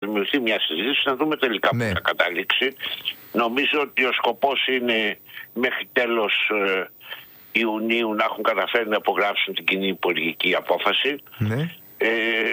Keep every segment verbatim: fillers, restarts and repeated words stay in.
δημιουργηθεί μια συζήτηση, να δούμε τελικά ναι. που θα καταλήξει. Νομίζω ότι ο σκοπός είναι μέχρι τέλος ε, Ιουνίου να έχουν καταφέρει να υπογράψουν την κοινή πολιτική απόφαση, ναι. ε,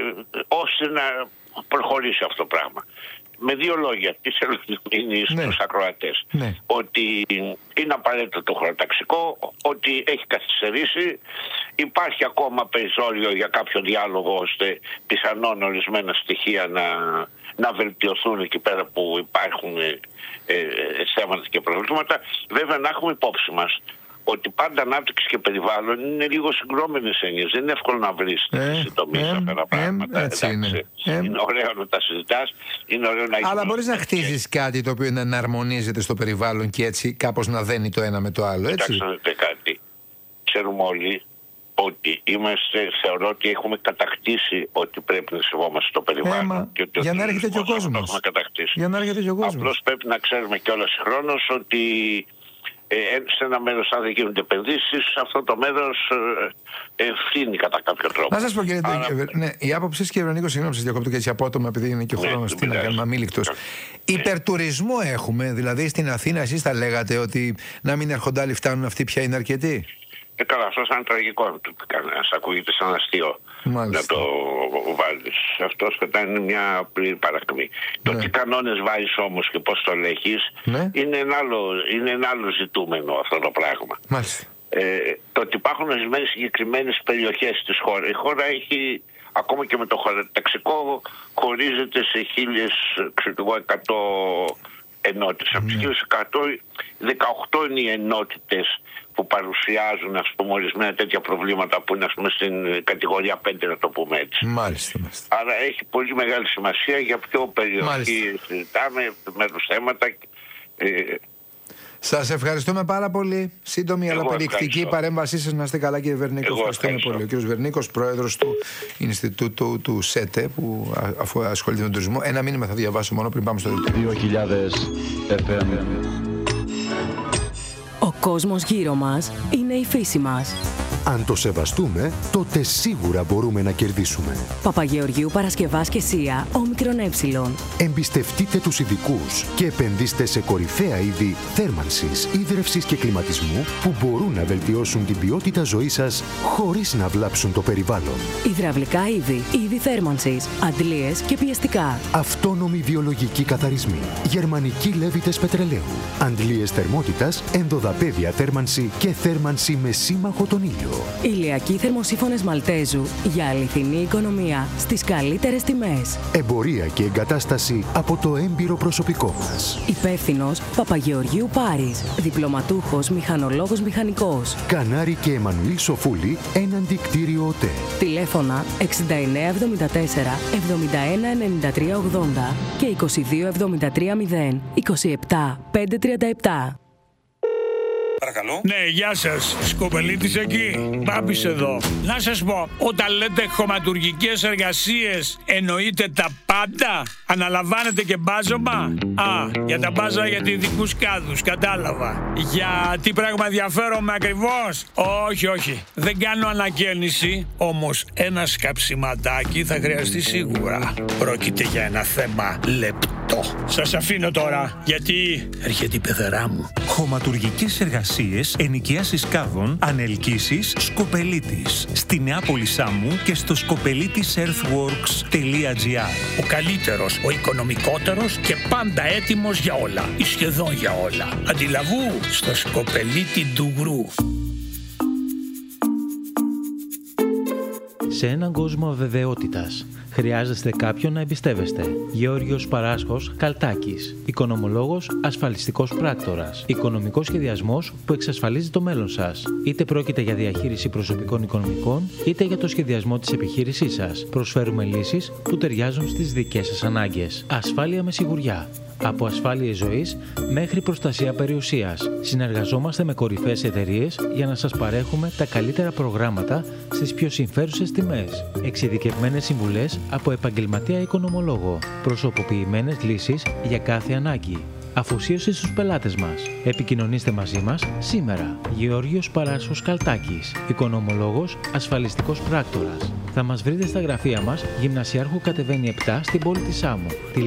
ώστε να προχωρήσει αυτό το πράγμα. Με δύο λόγια, τι θέλω να μείνει στους ναι. ακροατές. Ναι. Ότι είναι απαραίτητο το χωροταξικό, ότι έχει καθυστερήσει, υπάρχει ακόμα περιθώριο για κάποιο διάλογο, ώστε πιθανόν ορισμένα στοιχεία να, να βελτιωθούν εκεί πέρα που υπάρχουν ε, ε, θέματα και προβλήματα. Βέβαια να έχουμε υπόψη μας ότι πάντα ανάπτυξη και περιβάλλον είναι λίγο συγκρόμενες έννοιες. Δεν είναι εύκολο να βρεις ε, συντομίες ε, αυτά τα πράγματα. Ε, έτσι είναι. Ε, είναι ωραίο να τα συζητάς, είναι ωραίο να... Αλλά μπορείς να χτίζεις κάτι το οποίο να εναρμονίζεται στο περιβάλλον και έτσι κάπως να δένει το ένα με το άλλο, έτσι. Κοιτάξτε κάτι. Ξέρουμε όλοι ότι είμαστε, θεωρώ ότι έχουμε κατακτήσει ότι πρέπει να σεβόμαστε το περιβάλλον. Ε, και ότι για να έρχεται και ο κόσμος. Για να έρχεται και ο κόσμος. Απλώς πρέπει να ξέρουμε κιόλας συγχρόνως ότι ε, σε ένα μέρος, αν δεν γίνονται επενδύσεις, αυτό το μέρος ε, ευθύνει κατά κάποιο τρόπο. Να σας πω, κύριε Άρα... ναι, η άποψη σας, κύριε Βερνίκο, συγγνώμη, σας διακόπτω και έτσι απότομα, επειδή είναι και ο χρόνος, ναι, τι να κάνουμε, αμήλικτος. Ναι. Υπερτουρισμό έχουμε, δηλαδή στην Αθήνα, εσείς τα λέγατε ότι να μην έρχονται άλλοι, φτάνουν, αυτοί πια είναι αρκετοί. Ε, καλά, αυτό θα είναι τραγικό. Κανένας ακούγεται σαν αστείο. Μάλιστα. Να το βάλεις. Αυτός μετά είναι μια απλή παρακμή. Ναι. Το τι κανόνες βάζεις όμως και πώς το λέγεις, ναι. είναι, ένα άλλο, είναι ένα άλλο ζητούμενο αυτό το πράγμα. Μάλιστα. Ε, το ότι υπάρχουν ορισμένες συγκεκριμένες περιοχές της χώρας. Η χώρα έχει, ακόμα και με το χωροταξικό, χωρίζεται σε χίλιες εκατό ενότητες. Από τις χίλιες εκατό, δεκαοκτώ είναι οι ενότητες που παρουσιάζουν, ας πούμε, ορισμένα τέτοια προβλήματα που είναι, ας πούμε, στην κατηγορία πέντε, να το πούμε έτσι. Μάλιστα, μάλιστα. Άρα έχει πολύ μεγάλη σημασία για ποιο περιοχή συζητάμε, μέρους θέματα. Ε, Σας ευχαριστούμε πάρα πολύ. Σύντομη αλλά περιεκτική παρέμβασή σας. Να είστε καλά, κύριε Βερνίκο. Ευχαριστούμε ευχαριστώ. πολύ. Ο κύριος Βερνίκος, πρόεδρος του Ινστιτούτου του ΣΕΤΕ, που αφού ασχολείται με τον τουρισμό. Ένα μήνυμα θα διαβάσω μόνο πριν πάμε στο δύο χιλιάδες εφ εμ. Ο κόσμος γύρω μας είναι η φύση μας. Αν το σεβαστούμε, τότε σίγουρα μπορούμε να κερδίσουμε. Παπαγεωργίου Παρασκευάς και Σία, όμικρον ε. Εμπιστευτείτε τους ειδικούς και επενδύστε σε κορυφαία είδη θέρμανσης, ίδρευσης και κλιματισμού που μπορούν να βελτιώσουν την ποιότητα ζωής σας χωρίς να βλάψουν το περιβάλλον. Υδραυλικά είδη, είδη θέρμανσης, αντλίες και πιεστικά. Αυτόνομοι βιολογικοί καθαρισμοί, γερμανικοί λέβητες πετρελαίου, αντλίες θερμότητας, ενδοδαπέδια θέρμανση και θέρμανση με σύμμαχο τον ήλιο. Ηλιακοί θερμοσύφωνες Μαλτέζου για αληθινή οικονομία στις καλύτερες τιμές. Εμπορία και εγκατάσταση από το έμπειρο προσωπικό μας. Υπεύθυνος Παπαγεωργίου Πάρης. Διπλωματούχος μηχανολόγος μηχανικός. Κανάρη και Εμμανουήλ Σοφούλη, έναντι κτίριο ΟΤΕ. Τηλέφωνα εξήντα εννέα εβδομήντα τέσσερα εβδομήντα ένα ενενήντα τρία ογδόντα και είκοσι δύο εβδομήντα τρία μηδέν είκοσι επτά πεντακόσια τριάντα επτά. Παρακαλώ. Ναι, γεια σας. Σκοπελίτης εκεί. Μπάμπης εδώ. Να σας πω, όταν λέτε χωματουργικές εργασίες, εννοείτε τα πάντα? Αναλαμβάνετε και μπάζωμα? Α, για τα μπάζα για ειδικούς κάδους, κατάλαβα. Για τι πράγμα ενδιαφέρομαι ακριβώς? Όχι, όχι. Δεν κάνω ανακαίνιση, όμως ένα σκαψιματάκι θα χρειαστεί σίγουρα. Πρόκειται για ένα θέμα λεπτό. Σας αφήνω τώρα, γιατί έρχεται η πεθερά μου. Χωματουργικές εργασίες, ενοικιάσεις κάδων, ανελκύσεις, Σκοπελίτης. Στη Νεάπολη Σάμου και στο σκοπελίτης earthworks τελεία τζι άρ. Ο καλύτερος, ο οικονομικότερος και πάντα έτοιμος για όλα. Ή σχεδόν για όλα. Αντιλαβού στο Σκοπελίτη Ντουγρού. Σε έναν κόσμο αβεβαιότητας, χρειάζεστε κάποιον να εμπιστεύεστε. Γεώργιος Παράσχος Καλτάκης. Οικονομολόγος, ασφαλιστικός πράκτορας. Οικονομικός σχεδιασμός που εξασφαλίζει το μέλλον σας. Είτε πρόκειται για διαχείριση προσωπικών οικονομικών, είτε για το σχεδιασμό της επιχείρησής σας. Προσφέρουμε λύσεις που ταιριάζουν στις δικές σας ανάγκες. Ασφάλεια με σιγουριά. Από ασφάλειες ζωής μέχρι προστασία περιουσίας. Συνεργαζόμαστε με κορυφαίες εταιρείες για να σας παρέχουμε τα καλύτερα προγράμματα στις πιο συμφέρουσες τιμές. Εξειδικευμένες συμβουλές από επαγγελματία οικονομολόγο. Προσωποποιημένες λύσεις για κάθε ανάγκη. Αφοσίωση στους πελάτες μας. Επικοινωνήστε μαζί μας σήμερα. Γεώργιος Παράσχος Καλτάκης. Οικονομολόγος, ασφαλιστικός πράκτορας. Θα μας βρείτε στα γραφεία μας, Γυμνασιάρχου κατεβαίνει επτά στην πόλη της Σάμου.